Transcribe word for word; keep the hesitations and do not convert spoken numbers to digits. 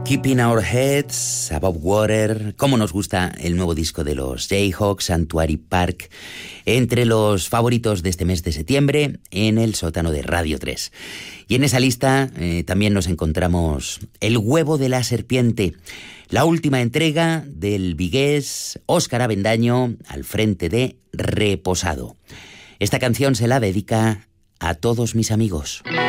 Keeping Our Heads Above Water. Cómo nos gusta el nuevo disco de los Jayhawks, Sanctuary Park, entre los favoritos de este mes de septiembre en el sótano de Radio tres. Y en esa lista eh, también nos encontramos El huevo de la serpiente, la última entrega del vigués Óscar Avendaño al frente de Reposado. Esta canción se la dedica a todos mis amigos.